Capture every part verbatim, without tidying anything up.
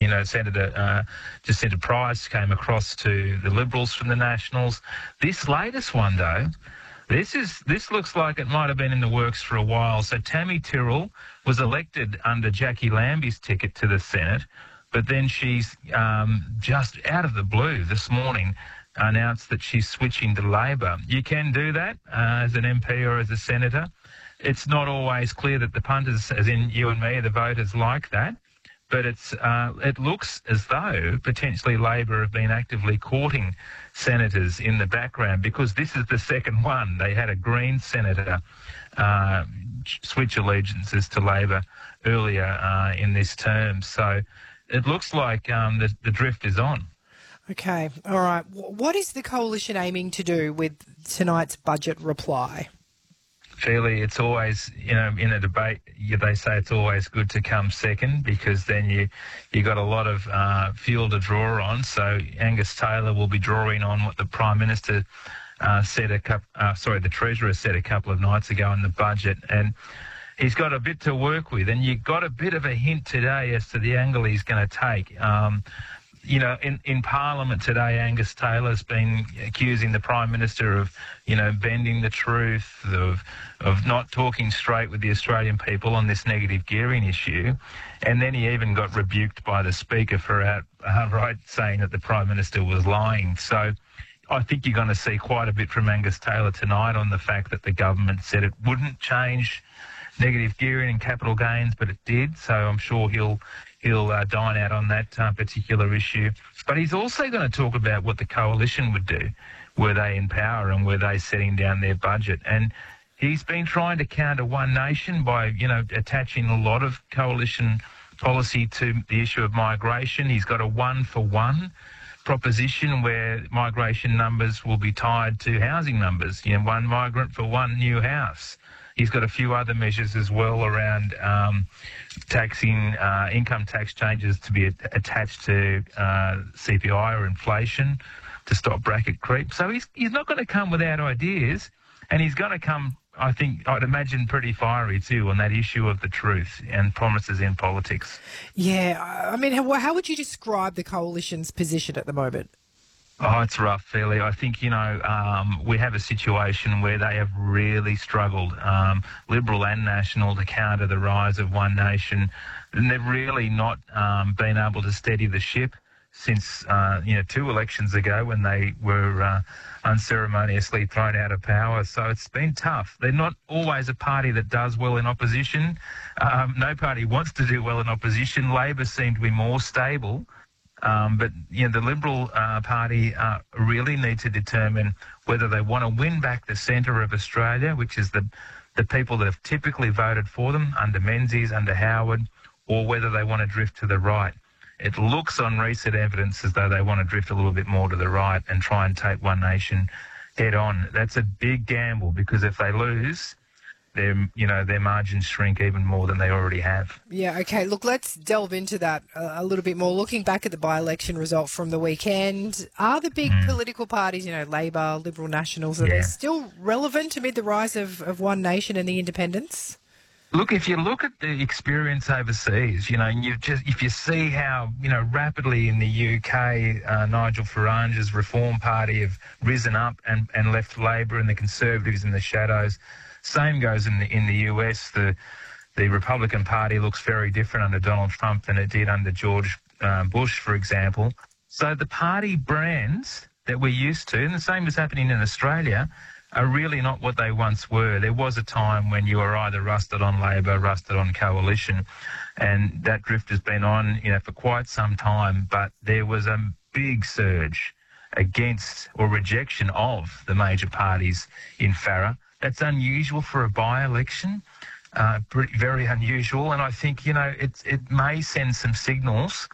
you know, Senator uh, Jacinta Price came across to the Liberals from the Nationals. This latest one, though, this is this looks like it might have been in the works for a while. So Tammy Tyrrell was elected under Jackie Lambie's ticket to the Senate, but then she's um, just out of the blue this morning announced that she's switching to Labor. You can do that uh, as an M P or as a senator. It's not always clear that the punters, as in you and me, the voters, like that. But it's uh, it looks as though potentially Labor have been actively courting senators in the background, because this is the second one. They had a Green senator uh, switch allegiances to Labor earlier uh, in this term. So it looks like um, the, the drift is on. Okay, all right. What is the coalition aiming to do with tonight's budget reply? Fairly, it's always, you know, in a debate, you, they say it's always good to come second, because then you you got a lot of uh, fuel to draw on. So Angus Taylor will be drawing on what the Prime Minister uh, said a couple, uh, sorry, the Treasurer said a couple of nights ago in the budget, and he's got a bit to work with. And you got a bit of a hint today as to the angle he's going to take. Um, You know, in, in Parliament today, Angus Taylor's been accusing the Prime Minister of, you know, bending the truth, of of not talking straight with the Australian people on this negative gearing issue. And then he even got rebuked by the Speaker for outright saying that the Prime Minister was lying. So I think you're going to see quite a bit from Angus Taylor tonight on the fact that the government said it wouldn't change negative gearing and capital gains, but it did. So I'm sure he'll he'll uh, dine out on that uh, particular issue. But he's also going to talk about what the coalition would do were they in power and were they setting down their budget. And he's been trying to counter One Nation by, you know, attaching a lot of coalition policy to the issue of migration. He's got a one-for-one proposition where migration numbers will be tied to housing numbers, you know, one migrant for one new house. He's got a few other measures as well around um, taxing, uh, income tax changes to be at- attached to uh, C P I or inflation to stop bracket creep. So he's he's not going to come without ideas, and he's going to come, I think, I'd imagine, pretty fiery too on that issue of the truth and promises in politics. Yeah, I mean, how, how would you describe the coalition's position at the moment? Oh, it's rough, fairly. I think, you know, um, we have a situation where they have really struggled, um, Liberal and National, to counter the rise of One Nation. And they've really not um, been able to steady the ship since, uh, you know, two elections ago when they were uh, unceremoniously thrown out of power. So it's been tough. They're not always a party that does well in opposition. Um, no party wants to do well in opposition. Labor seem to be more stable. Um, but, you know, the Liberal uh, Party uh, really need to determine whether they want to win back the centre of Australia, which is the the people that have typically voted for them under Menzies, under Howard, or whether they want to drift to the right. It looks on recent evidence as though they want to drift a little bit more to the right and try and take One Nation head on. That's a big gamble, because if they lose, their, you know, their margins shrink even more than they already have. Yeah, okay. Look, let's delve into that a, a little bit more. Looking back at the by-election result from the weekend, are the big mm. political parties, you know, Labor, Liberal, Nationals, are yeah. they still relevant amid the rise of, of One Nation and the independents? Look, if you look at the experience overseas, you know, you just if you see how, you know, rapidly in the U K, uh, Nigel Farage's Reform Party have risen up and, and left Labor and the Conservatives in the shadows. Same goes in the in the U S. The the Republican Party looks very different under Donald Trump than it did under George uh, Bush, for example. So the party brands that we're used to, and the same is happening in Australia, are really not what they once were. There was a time when you were either rusted on Labor, rusted on coalition, and that drift has been on, you know, for quite some time. But there was a big surge against or rejection of the major parties in Farah. That's unusual for a by-election, uh, pretty, very unusual. And I think, you know, it, it may send some signals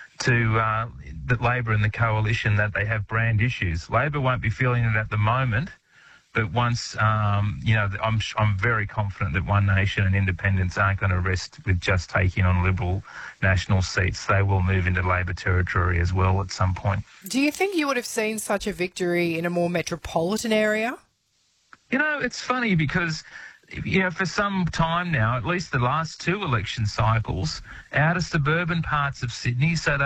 to uh, the Labor and the coalition that they have brand issues. Labor won't be feeling it at the moment, but once, um, you know, I'm, I'm very confident that One Nation and independents aren't going to rest with just taking on Liberal National seats. They will move into Labor territory as well at some point. Do you think you would have seen such a victory in a more metropolitan area? You know, it's funny because, you know, for some time now, at least the last two election cycles, out of suburban parts of Sydney, so